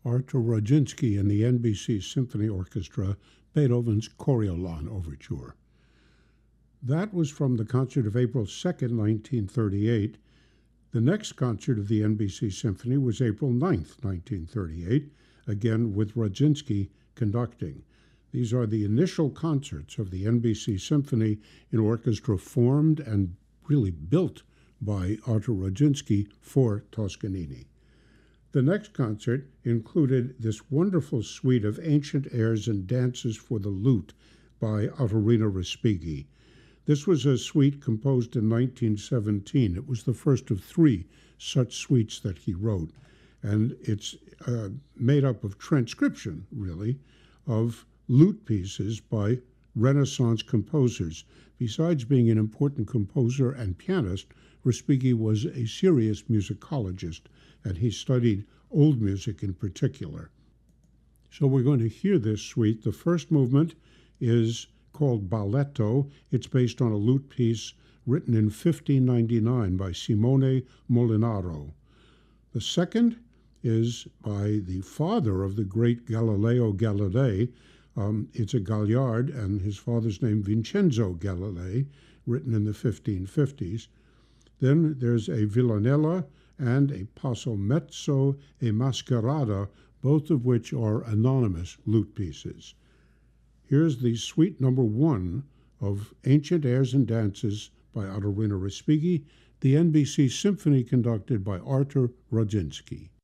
Artur Rodzinski and the NBC Symphony Orchestra, Beethoven's Coriolan Overture. That was from the concert of April 2nd, 1938. The next concert of the NBC Symphony was April 9th, 1938, again with Rodzinski conducting. These are the initial concerts of the NBC Symphony, an orchestra formed and really built by Artur Rodzinski for Toscanini. The next concert included this wonderful suite of ancient airs and dances for the lute by Ottorino Respighi. This was a suite composed in 1917. It was the first of three such suites that he wrote, and it's made up of transcription, really, of lute pieces by Renaissance composers. Besides being an important composer and pianist, Respighi was a serious musicologist, and he studied old music in particular. So we're going to hear this suite. The first movement is called Balletto. It's based on a lute piece written in 1599 by Simone Molinaro. The second is by the father of the great Galileo Galilei. It's a Gagliard, and his father's name Vincenzo Galilei, written in the 1550s. Then there's a Villanella and a Passo Mezzo e Mascherata, both of which are anonymous lute pieces. Here's the suite number 1 of Ancient Airs and Dances by Ottorino Respighi, the NBC Symphony conducted by Artur Rodzinski.